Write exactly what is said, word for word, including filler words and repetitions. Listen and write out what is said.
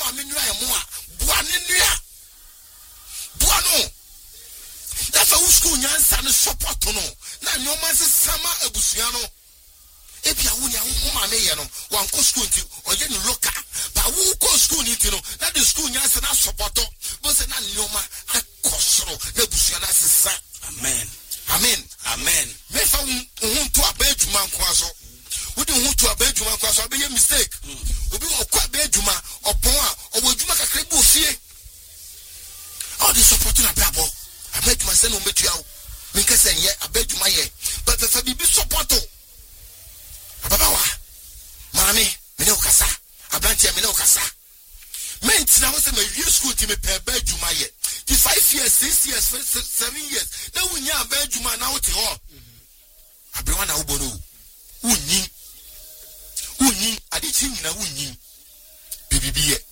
menua e mo a boa ne nua boa no that's a school nyansa ne support no na nyoma se sama abusua no ebia wo nya wo ma me ye no wan ko school nti oye no loka ba wo ko school nti no na the school nyansa na support bo se na nyoma akosoro na abusua na sesa. Amen. Amen. Amen. Me fa hu to abadwuma nko aso wo de hu to abadwuma nko aso be mistake obi wo kwa abadwuma opon a obodwuma kakra bi ofie all the support na brabo abadwuma se no metua wo me kase ye abadwuma ye but fa bi support ababa wa mami me ne okasa abrantia me ne okasa ment na wo se me wie school ti me pe abadwuma ye the five years six years seven years na wunya abadwuma na wo te ho abrewa na wo bono wunyi wunyi ade chi nyina wunyi bibibiye